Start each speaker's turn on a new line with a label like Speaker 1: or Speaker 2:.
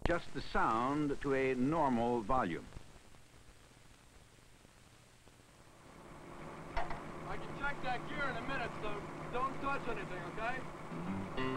Speaker 1: adjust the sound to a normal volume.
Speaker 2: I can check that gear in a minute, so don't touch anything, okay?